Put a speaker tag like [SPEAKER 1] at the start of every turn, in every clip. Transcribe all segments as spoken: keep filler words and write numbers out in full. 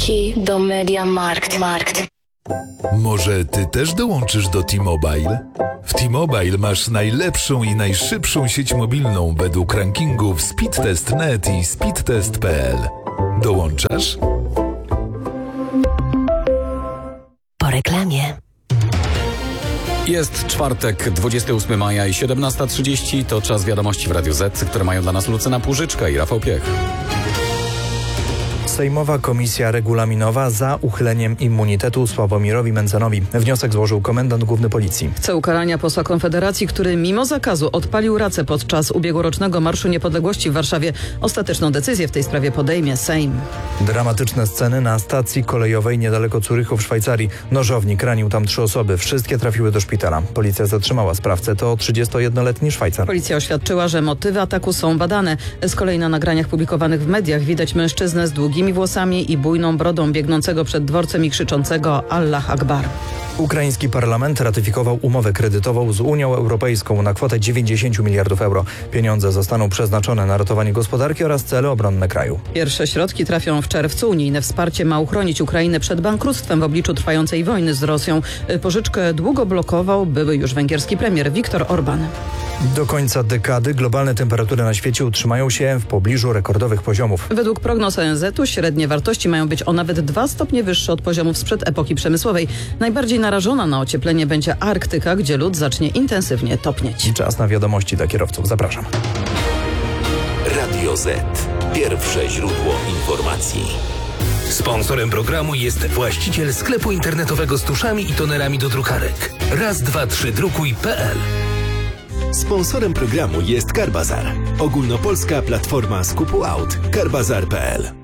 [SPEAKER 1] Leci do MediaMarkt. Markt.
[SPEAKER 2] Może ty też dołączysz do T-Mobile? W T-Mobile masz najlepszą i najszybszą sieć mobilną według rankingów Speedtest kropka net i speedtest kropka p l. Dołączasz?
[SPEAKER 3] Po reklamie.
[SPEAKER 4] Jest czwartek, dwudziestego ósmego maja i siedemnasta trzydzieści. To czas wiadomości w Radiu Z, które mają dla nas Lucyna Płużyczka i Rafał Piech.
[SPEAKER 5] Sejmowa Komisja Regulaminowa za uchyleniem immunitetu Sławomirowi Mentzenowi. Wniosek złożył komendant główny Policji.
[SPEAKER 6] Chce ukarania posła Konfederacji, który mimo zakazu odpalił racę podczas ubiegłorocznego Marszu Niepodległości w Warszawie. Ostateczną decyzję w tej sprawie podejmie Sejm.
[SPEAKER 5] Dramatyczne sceny na stacji kolejowej niedaleko Zurychu w Szwajcarii. Nożownik ranił tam trzy osoby. Wszystkie trafiły do szpitala. Policja zatrzymała sprawcę. To trzydziestojednoletni Szwajcar.
[SPEAKER 6] Policja oświadczyła, że motywy ataku są badane. Z kolei na nagraniach publikowanych w mediach widać mężczyznę z długimi włosami i bujną brodą biegnącego przed dworcem i krzyczącego Allah Akbar.
[SPEAKER 5] Ukraiński parlament ratyfikował umowę kredytową z Unią Europejską na kwotę dziewięćdziesiąt miliardów euro. Pieniądze zostaną przeznaczone na ratowanie gospodarki oraz cele obronne kraju.
[SPEAKER 6] Pierwsze środki trafią w czerwcu. Unijne wsparcie ma uchronić Ukrainę przed bankructwem w obliczu trwającej wojny z Rosją. Pożyczkę długo blokował były już węgierski premier Viktor Orban.
[SPEAKER 5] Do końca dekady globalne temperatury na świecie utrzymają się w pobliżu rekordowych poziomów.
[SPEAKER 6] Według prognoz O N Z u średnie wartości mają być o nawet dwa stopnie wyższe od poziomów sprzed epoki przemysłowej. Najbardziej narażona na ocieplenie będzie Arktyka, gdzie lód zacznie intensywnie topnieć.
[SPEAKER 5] Czas na wiadomości dla kierowców. Zapraszam.
[SPEAKER 3] Radio Z. Pierwsze źródło informacji.
[SPEAKER 7] Sponsorem programu jest właściciel sklepu internetowego z tuszami i tonerami do drukarek. raz dwa trzy drukuj kropka p l.
[SPEAKER 3] Sponsorem programu jest Carbazar. Ogólnopolska platforma skupu aut. carbazar kropka p l.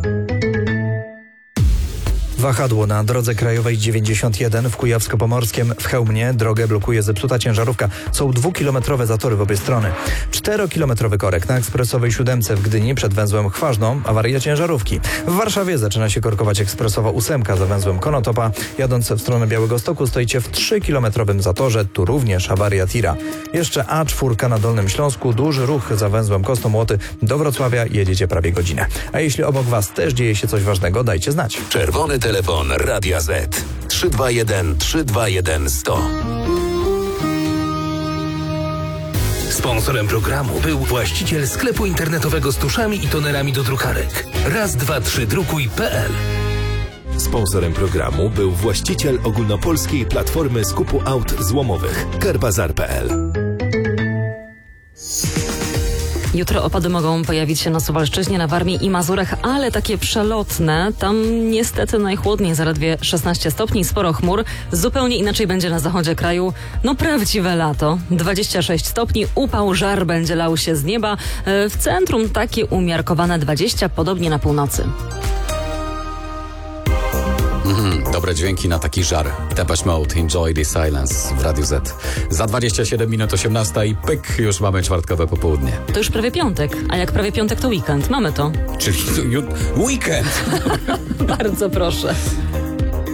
[SPEAKER 5] Wahadło na drodze krajowej dziewięćdziesiąt jeden w Kujawsko-Pomorskiem w Chełmnie. Drogę blokuje zepsuta ciężarówka. Są dwukilometrowe zatory w obie strony. Czterokilometrowy korek na ekspresowej siódemce w Gdyni przed węzłem Chważno. Awaria ciężarówki. W Warszawie zaczyna się korkować ekspresowa ósemka za węzłem Konotopa. Jadąc w stronę Białegostoku stoicie w trzykilometrowym zatorze. Tu również awaria tira. Jeszcze A cztery na Dolnym Śląsku. Duży ruch za węzłem Kostomłoty. Do Wrocławia jedziecie prawie godzinę. A jeśli obok Was też dzieje się coś ważnego, dajcie znać.
[SPEAKER 3] Czerwony telefon Radia Z trzy dwa jeden trzy dwa jeden sto.
[SPEAKER 7] Sponsorem programu był właściciel sklepu internetowego z tuszami i tonerami do drukarek. raz dwa trzy drukuj kropka p l.
[SPEAKER 3] Sponsorem programu był właściciel ogólnopolskiej platformy skupu aut złomowych. carbazar kropka p l.
[SPEAKER 8] Jutro opady mogą pojawić się na Suwalszczyźnie, na Warmii i Mazurach, ale takie przelotne. Tam niestety najchłodniej, zaledwie szesnaście stopni, sporo chmur. Zupełnie inaczej będzie na zachodzie kraju. No prawdziwe lato. dwadzieścia sześć stopni, upał, żar będzie lał się z nieba. W centrum takie umiarkowane dwadzieścia, podobnie na północy.
[SPEAKER 4] Mhm, dobre dźwięki na taki żar. Depeche Mode, Enjoy the Silence w Radiu Z. Za dwadzieścia siedem minut osiemnasta i pyk, już mamy czwartkowe popołudnie.
[SPEAKER 8] To już prawie piątek, a jak prawie piątek to weekend. Mamy to.
[SPEAKER 4] Czyli weekend!
[SPEAKER 8] Bardzo proszę.